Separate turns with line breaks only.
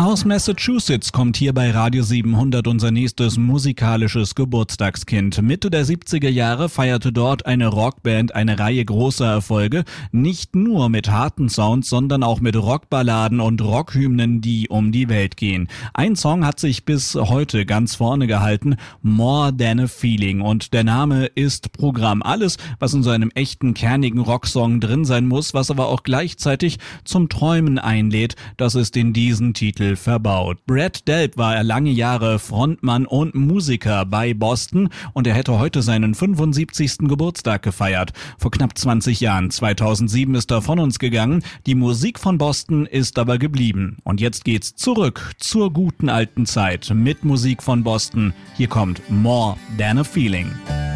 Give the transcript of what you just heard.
Aus Massachusetts kommt hier bei Radio 700 unser nächstes musikalisches Geburtstagskind. Mitte der 70er Jahre feierte dort eine Rockband eine Reihe großer Erfolge, nicht nur mit harten Sounds, sondern auch mit Rockballaden und Rockhymnen, die um die Welt gehen. Ein Song hat sich bis heute ganz vorne gehalten, More Than a Feeling, und der Name ist Programm. Alles, was in so einem echten, kernigen Rocksong drin sein muss, was aber auch gleichzeitig zum Träumen einlädt, das ist in diesen Titel verbaut. Brad Delp war lange Jahre Frontmann und Musiker bei Boston und er hätte heute seinen 75. Geburtstag gefeiert. Vor knapp 20 Jahren, 2007, ist er von uns gegangen. Die Musik von Boston ist aber geblieben. Und jetzt geht's zurück zur guten alten Zeit mit Musik von Boston. Hier kommt More Than a Feeling.